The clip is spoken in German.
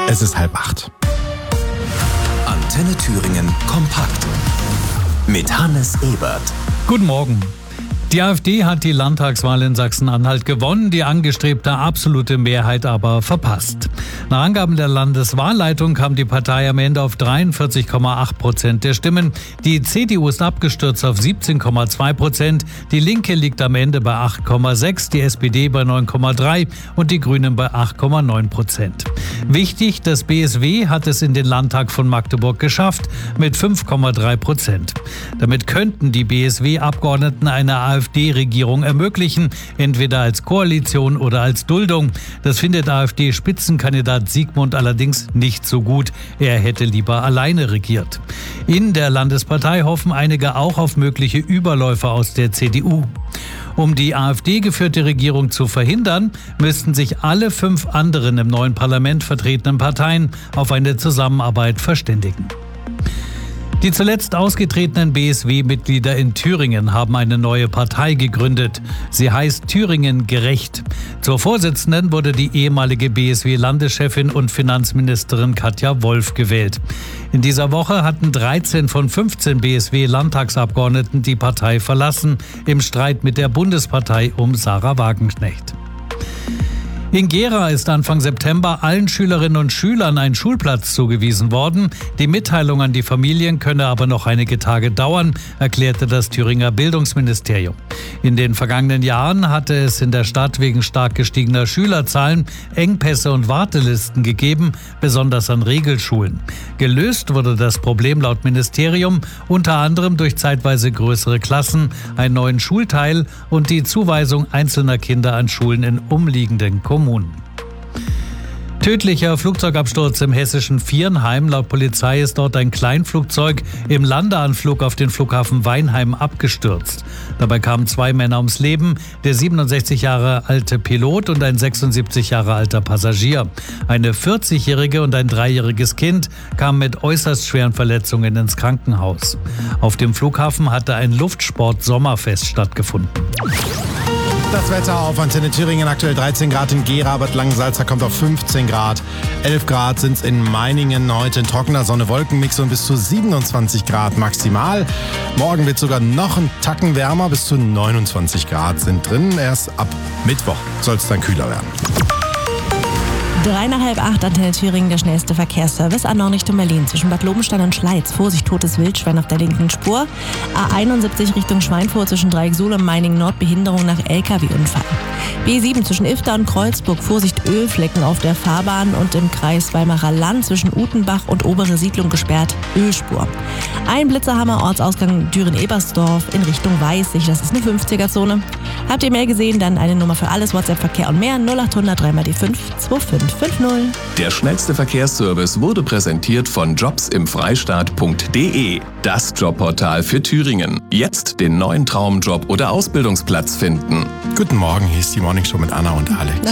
Es ist 7:30. Antenne Thüringen kompakt mit Hannes Ebert. Guten Morgen. Die AfD hat die Landtagswahl in Sachsen-Anhalt gewonnen, die angestrebte absolute Mehrheit aber verpasst. Nach Angaben der Landeswahlleitung kam die Partei am Ende auf 43,8% der Stimmen. Die CDU ist abgestürzt auf 17,2%, die Linke liegt am Ende bei 8,6%, die SPD bei 9,3% und die Grünen bei 8,9%. Wichtig, das BSW hat es in den Landtag von Magdeburg geschafft mit 5,3%. Damit könnten die BSW-Abgeordneten eine AfD-Regierung ermöglichen, entweder als Koalition oder als Duldung. Das findet AfD-Spitzenkandidat Sigmund allerdings nicht so gut. Er hätte lieber alleine regiert. In der Landespartei hoffen einige auch auf mögliche Überläufer aus der CDU. Um die AfD-geführte Regierung zu verhindern, müssten sich alle 5 anderen im neuen Parlament vertretenen Parteien auf eine Zusammenarbeit verständigen. Die zuletzt ausgetretenen BSW-Mitglieder in Thüringen haben eine neue Partei gegründet. Sie heißt Thüringen gerecht. Zur Vorsitzenden wurde die ehemalige BSW-Landeschefin und Finanzministerin Katja Wolf gewählt. In dieser Woche hatten 13 von 15 BSW-Landtagsabgeordneten die Partei verlassen, im Streit mit der Bundespartei um Sarah Wagenknecht. In Gera ist Anfang September allen Schülerinnen und Schülern ein Schulplatz zugewiesen worden. Die Mitteilung an die Familien könne aber noch einige Tage dauern, erklärte das Thüringer Bildungsministerium. In den vergangenen Jahren hatte es in der Stadt wegen stark gestiegener Schülerzahlen Engpässe und Wartelisten gegeben, besonders an Regelschulen. Gelöst wurde das Problem laut Ministerium unter anderem durch zeitweise größere Klassen, einen neuen Schulteil und die Zuweisung einzelner Kinder an Schulen in umliegenden Kommunen. Tödlicher Flugzeugabsturz im hessischen Viernheim. Laut Polizei ist dort ein Kleinflugzeug im Landeanflug auf den Flughafen Weinheim abgestürzt. Dabei kamen 2 Männer ums Leben, der 67 Jahre alte Pilot und ein 76 Jahre alter Passagier. Eine 40-jährige und ein 3-jähriges Kind kamen mit äußerst schweren Verletzungen ins Krankenhaus. Auf dem Flughafen hatte ein Luftsport-Sommerfest stattgefunden. Das Wetter auf Antenne Thüringen, aktuell 13 Grad in Gera, Bad Langensalza kommt auf 15 Grad. 11 Grad sind es in Meiningen, heute ein trockener Sonne-Wolken-Mix und bis zu 27 Grad maximal. Morgen wird sogar noch ein Tacken wärmer, bis zu 29 Grad sind drin. Erst ab Mittwoch soll es dann kühler werden. 7:55 Antenne Thüringen, der schnellste Verkehrsservice an Richtung Berlin zwischen Bad Lobenstein und Schleiz. Vorsicht, totes Wildschwein auf der linken Spur. A71 Richtung Schweinfurt zwischen Dreieck-Suhl und Meiningen-Nord, Behinderung nach LKW-Unfall. B7 zwischen Ifter und Kreuzburg, Vorsicht, Ölflecken auf der Fahrbahn und im Kreis Weimarer Land zwischen Utenbach und Obere Siedlung gesperrt, Ölspur. Ein Blitzerhammer, Ortsausgang Düren-Ebersdorf in Richtung Weißig, das ist eine 50er-Zone. Habt ihr mehr gesehen, dann eine Nummer für alles, WhatsApp-Verkehr und mehr, 0800 3x die 5 2550. Der schnellste Verkehrsservice wurde präsentiert von jobsimfreistaat.de, das Jobportal für Thüringen. Jetzt den neuen Traumjob oder Ausbildungsplatz finden. Guten Morgen, hier ist die Morningshow mit Anna und Alex.